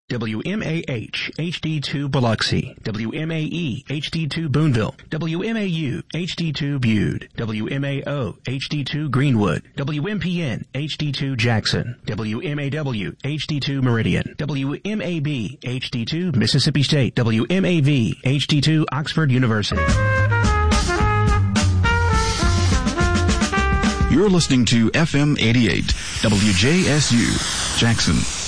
WMAH HD2 Biloxi, WMAE HD2 Boonville, WMAU HD2 Bude, WMAO HD2 Greenwood, WMPN HD2 Jackson, WMAW HD2 Meridian, WMAB HD2 Mississippi State, WMAV HD2 Oxford University. You're listening to FM 88, WJSU, Jackson.